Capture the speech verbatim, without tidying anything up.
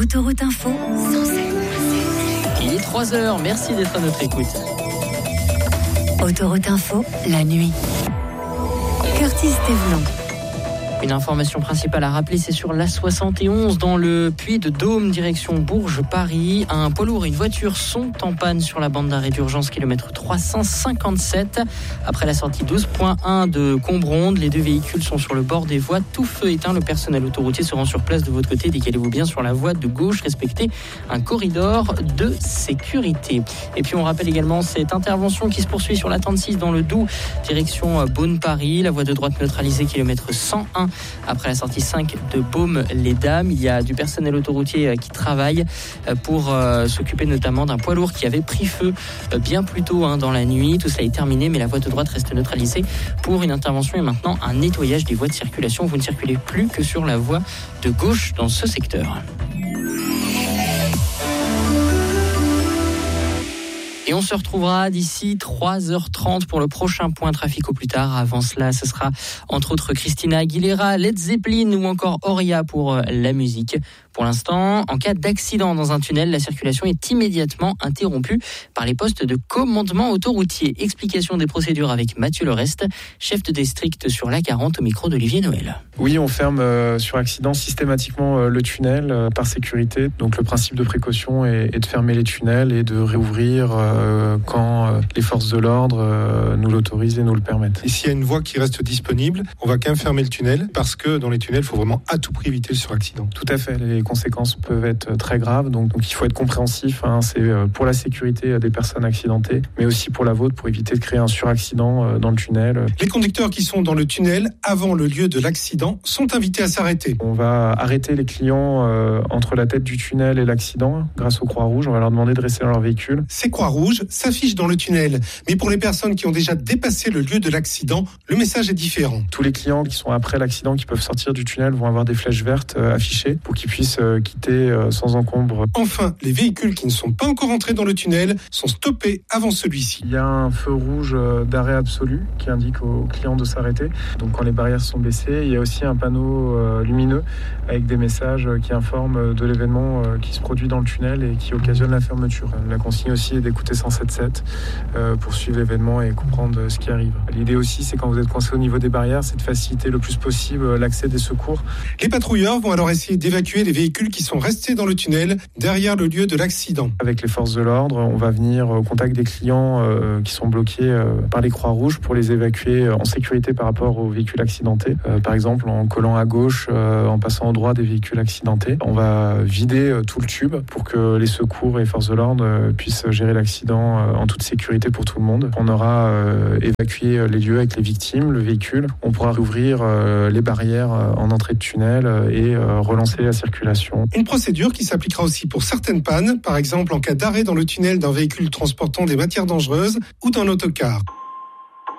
Autoroute Info, cent sept. Il est trois heures, merci d'être à notre écoute. Autoroute Info, la nuit. Curtis Thévenon. Une information principale à rappeler, c'est sur l'A soixante et onze dans le Puy-de-Dôme, direction Bourges-Paris. Un poids lourd et une voiture sont en panne sur la bande d'arrêt d'urgence kilomètre trois cent cinquante-sept. Après la sortie douze point un de Combronde, les deux véhicules sont sur le bord des voies. Tout feu éteint, le personnel autoroutier se rend sur place de votre côté. Décalez-vous bien sur la voie de gauche, respectez un corridor de sécurité. Et puis on rappelle également cette intervention qui se poursuit sur l'A trente-six dans le Doubs, direction Beaune-Paris. La voie de droite neutralisée, kilomètre cent un. Après la sortie cinq de Baume-les-Dames, il y a du personnel autoroutier qui travaille pour euh, s'occuper notamment d'un poids lourd qui avait pris feu bien plus tôt hein, dans la nuit. Tout cela est terminé, mais la voie de droite reste neutralisée pour une intervention et maintenant un nettoyage des voies de circulation. Vous ne circulez plus que sur la voie de gauche dans ce secteur. Et on se retrouvera d'ici trois heures trente pour le prochain point trafic au plus tard. Avant cela, ce sera entre autres Christina Aguilera, Led Zeppelin ou encore Oria pour la musique. Pour l'instant, en cas d'accident dans un tunnel, la circulation est immédiatement interrompue par les postes de commandement autoroutier. Explication des procédures avec Mathieu Lerest, chef de district sur l'A quarante au micro d'Olivier Noël. Oui, on ferme euh, sur accident systématiquement euh, le tunnel euh, par sécurité. Donc le principe de précaution est, est de fermer les tunnels et de réouvrir euh, quand euh, les forces de l'ordre euh, nous l'autorisent et nous le permettent. Et s'il y a une voie qui reste disponible, on va quand même fermer le tunnel parce que dans les tunnels, il faut vraiment à tout prix éviter le suraccident. Tout à fait. Les conséquences peuvent être très graves, donc, donc il faut être compréhensif. Hein, c'est pour la sécurité des personnes accidentées, mais aussi pour la vôtre, pour éviter de créer un suraccident dans le tunnel. Les conducteurs qui sont dans le tunnel avant le lieu de l'accident sont invités à s'arrêter. On va arrêter les clients euh, entre la tête du tunnel et l'accident grâce aux Croix-Rouges. On va leur demander de rester dans leur véhicule. Ces Croix-Rouges s'affichent dans le tunnel, mais pour les personnes qui ont déjà dépassé le lieu de l'accident, le message est différent. Tous les clients qui sont après l'accident, qui peuvent sortir du tunnel, vont avoir des flèches vertes euh, affichées pour qu'ils puissent euh, quitter euh, sans encombre. Enfin, les véhicules qui ne sont pas encore entrés dans le tunnel sont stoppés avant celui-ci. Il y a un feu rouge euh, d'arrêt absolu qui indique aux clients de s'arrêter. Donc quand les barrières sont baissées, il y a aussi un panneau euh, lumineux avec des messages euh, qui informent de l'événement euh, qui se produit dans le tunnel et qui occasionne la fermeture. La consigne aussi est d'écouter cent sept sept euh, pour suivre l'événement et comprendre euh, ce qui arrive. L'idée aussi, c'est quand vous êtes coincé au niveau des barrières, c'est de faciliter le plus possible euh, l'accès des secours. Les patrouilleurs vont alors essayer d'évacuer les véhicules qui sont restés dans le tunnel derrière le lieu de l'accident. Avec les forces de l'ordre, on va venir au contact des clients euh, qui sont bloqués euh, par les Croix-Rouges pour les évacuer en sécurité par rapport aux véhicules accidentés. Euh, par exemple, en collant à gauche, euh, en passant au droit des véhicules accidentés. On va vider euh, tout le tube pour que les secours et les forces de l'ordre euh, puissent gérer l'accident euh, en toute sécurité pour tout le monde. On aura euh, évacué les lieux avec les victimes, le véhicule. On pourra rouvrir euh, les barrières euh, en entrée de tunnel euh, et euh, relancer la circulation. Une procédure qui s'appliquera aussi pour certaines pannes, par exemple en cas d'arrêt dans le tunnel d'un véhicule transportant des matières dangereuses ou d'un autocar.